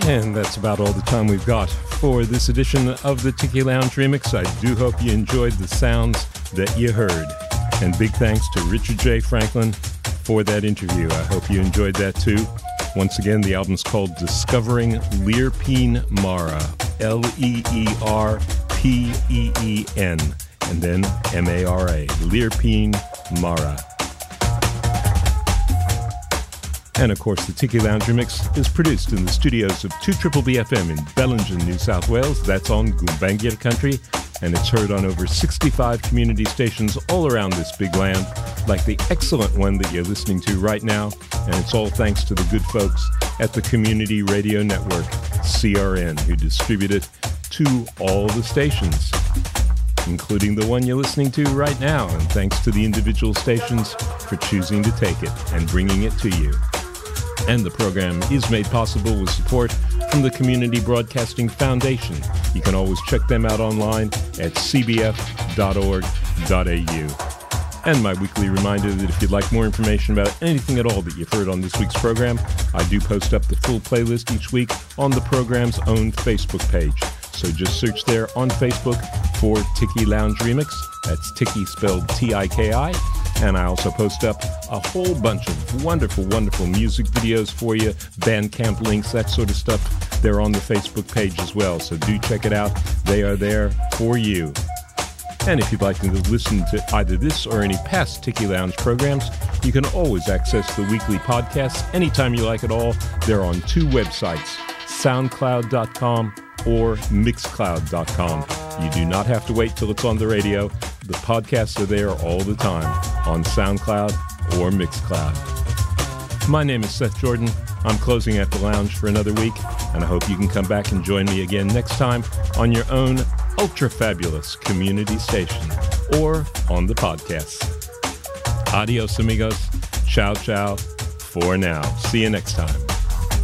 And that's about all the time we've got for this edition of the Tiki Lounge Remix. I do hope you enjoyed the sounds that you heard. And big thanks to Richard J. Franklin for that interview. I hope you enjoyed that too. Once again, the album's called Discovering Leerpeen Mara. Leerpeen. And then Mara. Leerpeen Mara. And of course, the Tiki Lounge Remix is produced in the studios of 2BBB FM in Bellingen, New South Wales. That's on Gumbaynggirr country, and it's heard on over 65 community stations all around this big land, like the excellent one that you're listening to right now. And it's all thanks to the good folks at the Community Radio Network, CRN, who distribute it to all the stations, including the one you're listening to right now. And thanks to the individual stations for choosing to take it and bringing it to you. And the program is made possible with support from the Community Broadcasting Foundation. You can always check them out online at cbf.org.au. And my weekly reminder that if you'd like more information about anything at all that you've heard on this week's program, I do post up the full playlist each week on the program's own Facebook page. So just search there on Facebook for Tiki Lounge Remix. That's Tiki spelled T-I-K-I. And I also post up a whole bunch of wonderful, wonderful music videos for you, Bandcamp links, that sort of stuff. They're on the Facebook page as well, so do check it out. They are there for you. And if you'd like to listen to either this or any past Tiki Lounge programs, you can always access the weekly podcasts anytime you like at all. They're on two websites, soundcloud.com or mixcloud.com. You do not have to wait till it's on the radio. The podcasts are there all the time on SoundCloud or Mixcloud. My name is Seth Jordan. I'm closing at the lounge for another week, and I hope you can come back and join me again next time on your own ultra-fabulous community station or on the podcasts. Adios, amigos. Ciao, ciao. For now. See you next time.